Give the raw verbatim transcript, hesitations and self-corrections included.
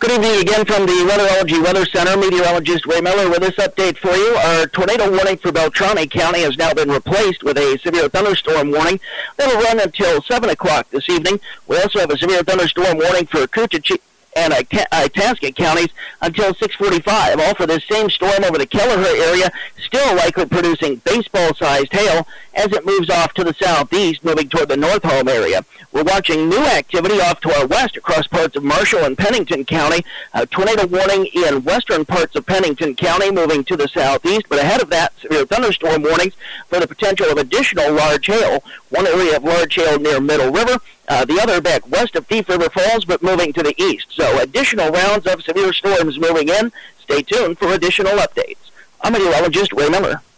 Good evening again from the Weatherology Weather Center. Meteorologist Ray Miller with this update for you. Our tornado warning for Beltrami County has now been replaced with a severe thunderstorm warning. That'll run until seven o'clock this evening. We also have a severe thunderstorm warning for Coochee and Itasca counties until six forty-five. All for this same storm over the Kelleher area, still likely producing baseball-sized hail as it moves off to the southeast, moving toward the North Home area. We're watching new activity off to our west across parts of Marshall and Pennington County. A tornado warning in western parts of Pennington County, moving to the southeast. But ahead of that, severe thunderstorm warnings for the potential of additional large hail. One area of large hail near Middle River, uh, the other back west of Thief River Falls, but moving to the east. So additional rounds of severe storms moving in. Stay tuned for additional updates. I'm meteorologist Ray Miller.